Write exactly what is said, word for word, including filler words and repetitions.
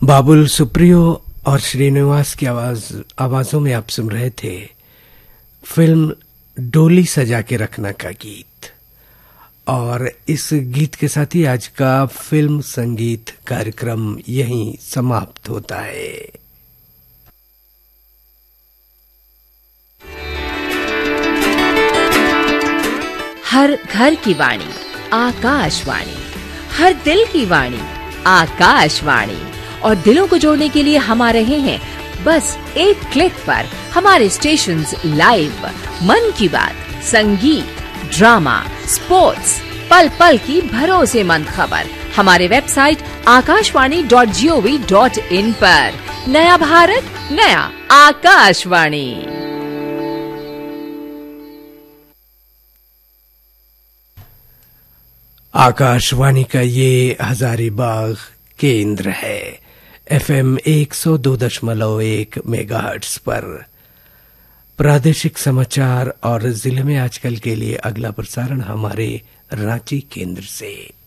बाबुल सुप्रियो और श्रीनिवास की आवाज आवाजों में आप सुन रहे थे फिल्म डोली सजा के रखना का गीत। और इस गीत के साथ ही आज का फिल्म संगीत कार्यक्रम यहीं समाप्त होता है। हर घर की वाणी आकाशवाणी, हर दिल की वाणी आकाशवाणी। और दिलों को जोड़ने के लिए हम आ रहे हैं बस एक क्लिक पर। हमारे स्टेशंस लाइव, मन की बात, संगीत, ड्रामा, स्पोर्ट्स, पल पल की भरोसेमंद खबर हमारे website Akashvani dot G O V dot in पर। नया भारत, नया आकाशवाणी। आकाशवाणी का ये हजारीबाग केंद्र है, एफएम एक सौ दो दशमलव एक मेगाहर्ट्ज पर। प्रादेशिक समाचार और जिले में आजकल के लिए अगला प्रसारण हमारे रांची केंद्र से।